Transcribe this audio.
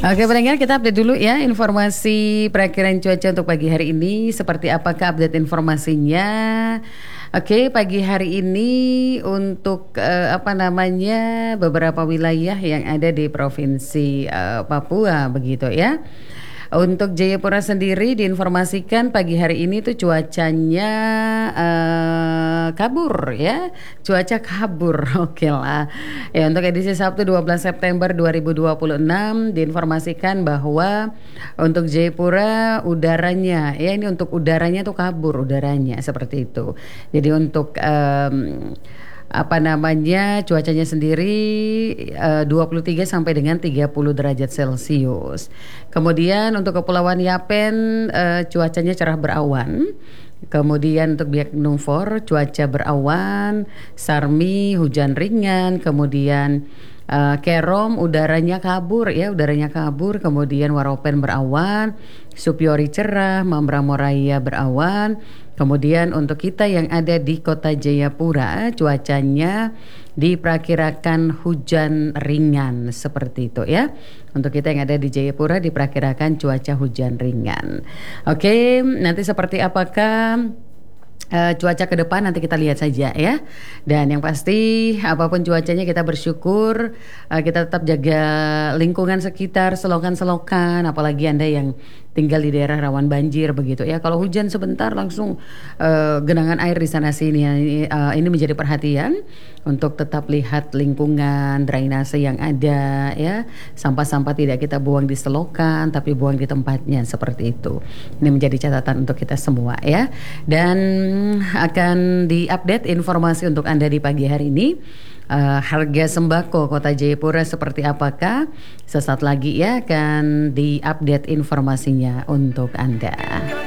Oke pendengar, kita update dulu ya informasi perakiran cuaca untuk pagi hari ini. Seperti apakah update informasinya? Oke, pagi hari ini untuk beberapa wilayah yang ada di provinsi Papua begitu ya. Untuk Jayapura sendiri diinformasikan pagi hari ini tuh cuacanya kabur ya. Cuaca kabur. Oke lah. Ya, untuk edisi Sabtu 12 September 2026 diinformasikan bahwa untuk Jayapura udaranya ya, ini untuk udaranya tuh kabur udaranya seperti itu. Jadi untuk cuacanya sendiri 23 sampai dengan 30 derajat Celcius. Kemudian untuk Kepulauan Yapen cuacanya cerah berawan. Kemudian untuk Biak Numfor cuaca berawan, Sarmi hujan ringan, kemudian Kerom udaranya kabur, kemudian Waropen berawan, Supiori cerah, Mambramoraya berawan. Kemudian untuk kita yang ada di kota Jayapura cuacanya diperkirakan hujan ringan seperti itu ya. Untuk kita yang ada di Jayapura diperkirakan cuaca hujan ringan. Oke, nanti seperti apakah cuaca ke depan nanti kita lihat saja ya. Dan yang pasti apapun cuacanya kita bersyukur, kita tetap jaga lingkungan sekitar, selokan-selokan, apalagi Anda yang tinggal di daerah rawan banjir begitu ya. Kalau hujan sebentar langsung genangan air di sana sini. Ini menjadi perhatian untuk tetap lihat lingkungan, drainase yang ada ya. Sampah-sampah tidak kita buang di selokan tapi buang di tempatnya seperti itu. Ini menjadi catatan untuk kita semua ya. Dan akan diupdate informasi untuk Anda di pagi hari ini. Harga sembako Kota Jayapura seperti apakah? Sesaat lagi ya akan diupdate informasinya untuk Anda.